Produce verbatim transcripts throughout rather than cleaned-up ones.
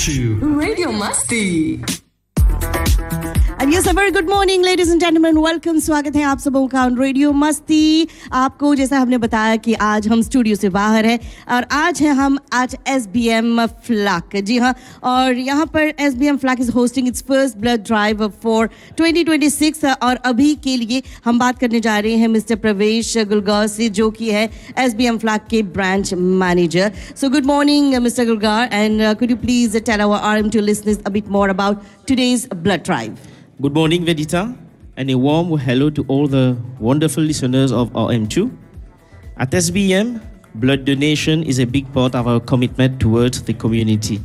to Radio Masti. And yes, a very good morning, ladies and gentlemen. Welcome. स्वागत है आप सबों का रेडियो मस्ती. आपको जैसा हमने बताया कि आज हम स्टूडियो से बाहर हैं और आज है हम आज एस बी एम फ्लैक. जी हाँ, और यहाँ पर S B M फ्लैक is hosting it's first blood drive for twenty twenty six. और अभी के लिए हम बात करने जा रहे हैं मिस्टर प्रवेश गुलगार से, जो कि है एस बी एम फ्लैक के branch manager. So good morning mister गुलगार, and could you please tell our R M to listeners a bit more about today's blood drive. Good morning, Vedita, and a warm hello to all the wonderful listeners of R M two. At S B M, blood donation is a big part of our commitment towards the community.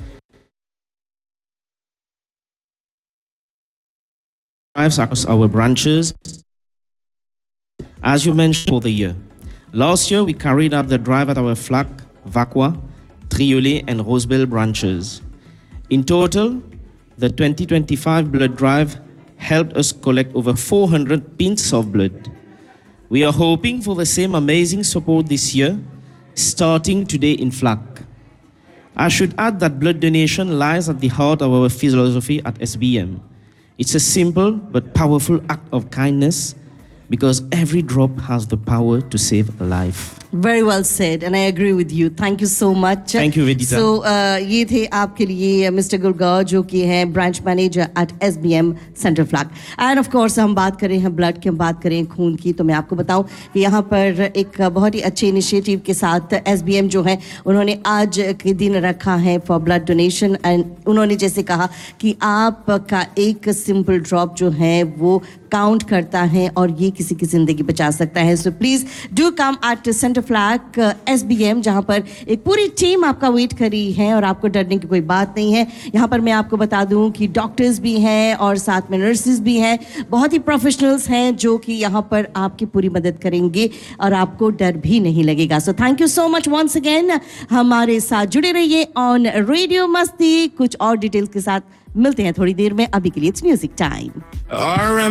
Drives across our branches, as you mentioned, for the year. Last year, we carried out the drive at our Flak, Vakwa, Triolet, and Rosebell branches. In total, the twenty twenty-five blood drive helped us collect over four hundred pints of blood. We are hoping for the same amazing support this year, starting today in Flak. I should add that blood donation lies at the heart of our philosophy at S B M. It's a simple but powerful act of kindness because every drop has the power to save a life. Very well said, and I agree with you. Thank you so much. Thank you, Vedita. So, uh, ये थे आपके लिए mister गुलगार, जो कि हैं branch manager eight S B M central flag. End of course हम बात करें हैं ब्लड की, हम बात करें खून की, तो मैं आपको बताऊं कि यहाँ पर एक बहुत ही अच्छे इनिशिएटिव के साथ एस बी एम जो है उन्होंने आज के दिन रखा है फॉर ब्लड डोनेशन. एंड उन्होंने जैसे कहा कि आपका एक सिंपल ड्रॉप जो है वो काउंट करता है और ये किसी की ज़िंदगी बचा सकता है. So please do come at centre flag S B M, जहाँ पर एक पूरी टीम आपका वेट कर रही है और आपको डरने की कोई बात नहीं है. यहाँ पर मैं आपको बता दूँ कि डॉक्टर्स भी हैं और साथ में नर्सेज भी हैं, बहुत ही प्रोफेशनल्स हैं जो कि यहाँ पर आपकी पूरी मदद करेंगे और आपको डर भी नहीं लगेगा. So thank you so much once again. हमारे साथ जुड़े रहिए ऑन रेडियो मस्ती. कुछ और डिटेल्स के साथ मिलते हैं थोड़ी देर में. अभी के लिए इट्स म्यूजिक टाइम.